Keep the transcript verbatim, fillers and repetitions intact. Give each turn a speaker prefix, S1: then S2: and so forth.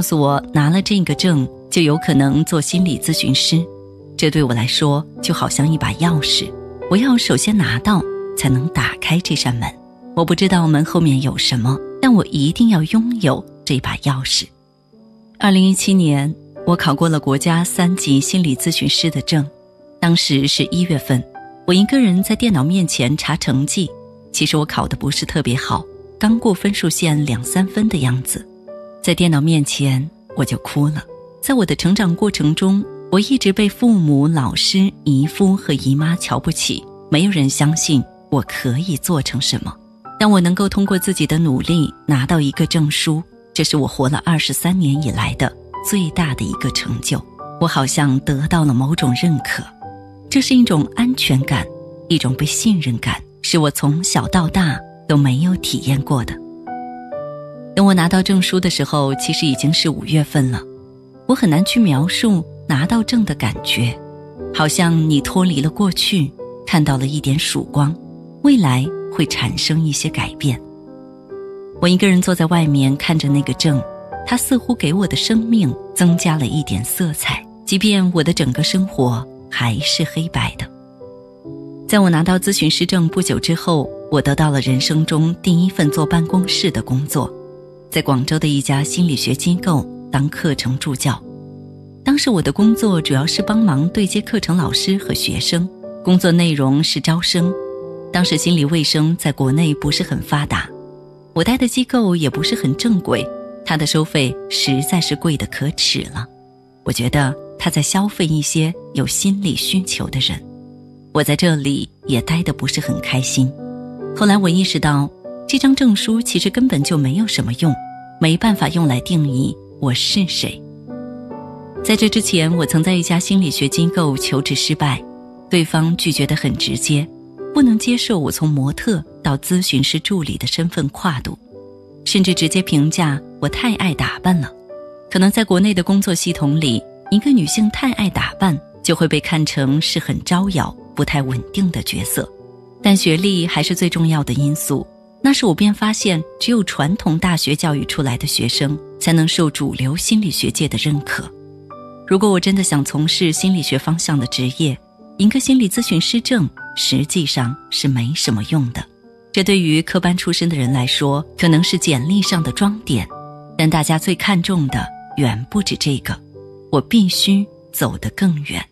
S1: 诉我拿了这个证就有可能做心理咨询师，这对我来说就好像一把钥匙，我要首先拿到才能打开这扇门。我不知道门后面有什么，但我一定要拥有这把钥匙。二零一七年，我考过了国家三级心理咨询师的证。当时是一月份，我一个人在电脑面前查成绩，其实我考得不是特别好，刚过分数线两三分的样子。在电脑面前我就哭了。在我的成长过程中，我一直被父母、老师、姨夫和姨妈瞧不起，没有人相信我可以做成什么。但我能够通过自己的努力拿到一个证书，这是我活了二十三年以来的最大的一个成就。我好像得到了某种认可，这是一种安全感，一种被信任感，是我从小到大都没有体验过的。等我拿到证书的时候，其实已经是五月份了。我很难去描述拿到证的感觉，好像你脱离了过去，看到了一点曙光，未来会产生一些改变。我一个人坐在外面看着那个证，它似乎给我的生命增加了一点色彩，即便我的整个生活还是黑白的。在我拿到咨询师证不久之后，我得到了人生中第一份坐办公室的工作，在广州的一家心理学机构当课程助教。当时我的工作主要是帮忙对接课程老师和学生，工作内容是招生。当时心理卫生在国内不是很发达，我待的机构也不是很正规，它的收费实在是贵得可耻了。我觉得他在消费一些有心理需求的人，我在这里也待得不是很开心。后来我意识到，这张证书其实根本就没有什么用，没办法用来定义我是谁。在这之前，我曾在一家心理学机构求职失败，对方拒绝得很直接，不能接受我从模特到咨询师助理的身份跨度，甚至直接评价我太爱打扮了。可能在国内的工作系统里，一个女性太爱打扮就会被看成是很招摇、不太稳定的角色。但学历还是最重要的因素，那时我便发现，只有传统大学教育出来的学生才能受主流心理学界的认可。如果我真的想从事心理学方向的职业，一个心理咨询师证实际上是没什么用的。这对于科班出身的人来说，可能是简历上的装点，但大家最看重的远不止这个。我必须走得更远。